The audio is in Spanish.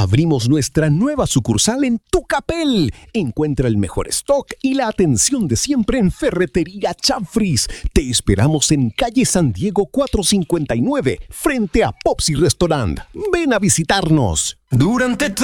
Abrimos nuestra nueva sucursal en Tucapel. Encuentra el mejor stock y la atención de siempre en Ferretería Chafris. Te esperamos en calle San Diego 459, frente a Popsi Restaurant. Ven a visitarnos. Durante